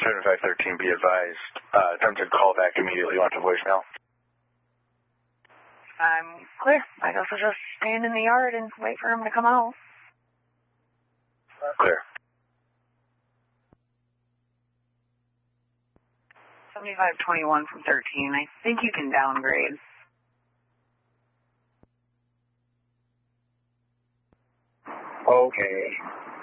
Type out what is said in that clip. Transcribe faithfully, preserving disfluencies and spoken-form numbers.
seventy-five thirteen, be advised. Uh, attempted call back immediately, went to voicemail. I'm clear. I guess I'll just stand in the yard and wait for him to come out. Clear. seventy-five twenty-one from thirteen. I think you can downgrade. Okay.